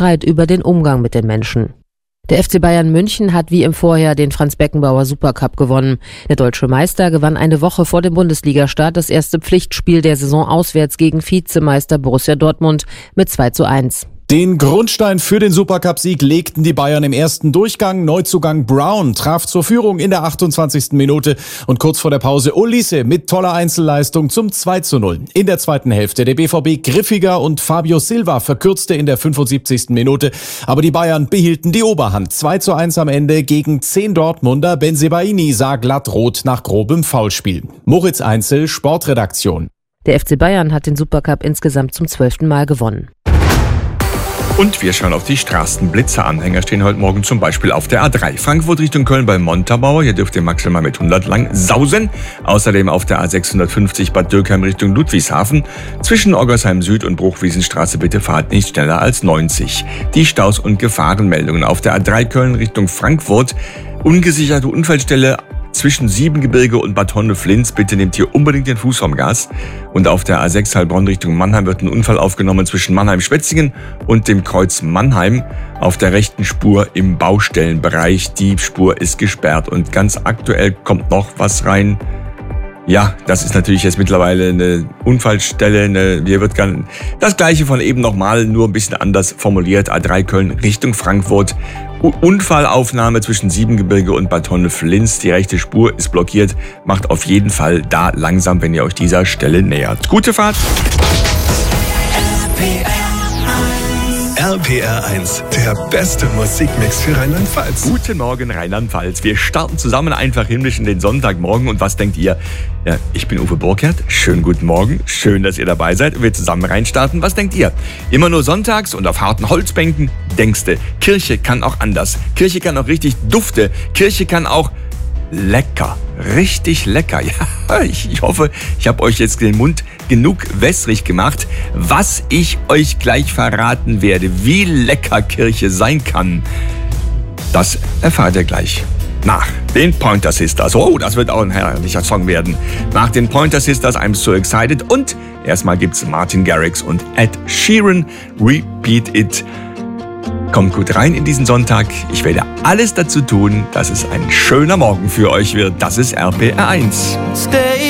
Streit über den Umgang mit den Menschen. Der FC Bayern München hat wie im Vorjahr den Franz-Beckenbauer Supercup gewonnen. Der deutsche Meister gewann eine Woche vor dem Bundesligastart das erste Pflichtspiel der Saison auswärts gegen Vizemeister Borussia Dortmund mit 2:1. Den Grundstein für den Supercup-Sieg legten die Bayern im ersten Durchgang. Neuzugang Brown traf zur Führung in der 28. Minute und kurz vor der Pause Olise mit toller Einzelleistung zum 2:0. In der zweiten Hälfte der BVB griffiger und Fabio Silva verkürzte in der 75. Minute. Aber die Bayern behielten die Oberhand. 2:1 am Ende gegen 10 Dortmunder. Bensebaini sah glatt rot nach grobem Foulspiel. Moritz Einzel, Sportredaktion. Der FC Bayern hat den Supercup insgesamt zum 12. Mal gewonnen. Und wir schauen auf die Straßenblitzer. Anhänger stehen heute Morgen zum Beispiel auf der A3. Frankfurt Richtung Köln bei Montabaur. Hier dürft ihr maximal mit 100 lang sausen. Außerdem auf der A650 Bad Dürkheim Richtung Ludwigshafen. Zwischen Oggersheim Süd und Bruchwiesenstraße bitte fahrt nicht schneller als 90. Die Staus- und Gefahrenmeldungen auf der A3 Köln Richtung Frankfurt. Ungesicherte Unfallstelle zwischen Siebengebirge und Bad Honnef-Linz. Bitte nehmt hier unbedingt den Fuß vom Gas. Und auf der A6 Heilbronn Richtung Mannheim wird ein Unfall aufgenommen zwischen Mannheim-Schwetzingen und dem Kreuz Mannheim. Auf der rechten Spur im Baustellenbereich. Die Spur ist gesperrt und ganz aktuell kommt noch was rein. Ja, das ist natürlich jetzt mittlerweile eine Unfallstelle. Hier wird das Gleiche von eben nochmal, nur ein bisschen anders formuliert. A3 Köln Richtung Frankfurt. Unfallaufnahme zwischen Siebengebirge und Bad Honnef-Linz. Die rechte Spur ist blockiert. Macht auf jeden Fall da langsam, wenn ihr euch dieser Stelle nähert. Gute Fahrt! RPR 1, der beste Musikmix für Rheinland-Pfalz. Guten Morgen, Rheinland-Pfalz. Wir starten zusammen einfach himmlisch in den Sonntagmorgen. Und was denkt ihr? Ja, ich bin Uwe Burkhardt. Schönen guten Morgen. Schön, dass ihr dabei seid und wir zusammen reinstarten. Was denkt ihr? Immer nur sonntags und auf harten Holzbänken? Denkste, Kirche kann auch anders. Kirche kann auch richtig dufte. Kirche kann auch lecker. Richtig lecker. Ja, ich hoffe, ich habe euch jetzt den Mund genug wässrig gemacht. Was ich euch gleich verraten werde, wie lecker Kirche sein kann, das erfahrt ihr gleich. Nach den Pointer Sisters. Oh, das wird auch ein herrlicher Song werden. Nach den Pointer Sisters, I'm So Excited. Und erstmal gibt's Martin Garrix und Ed Sheeran, Repeat It. Kommt gut rein in diesen Sonntag. Ich werde alles dazu tun, dass es ein schöner Morgen für euch wird. Das ist RPR 1.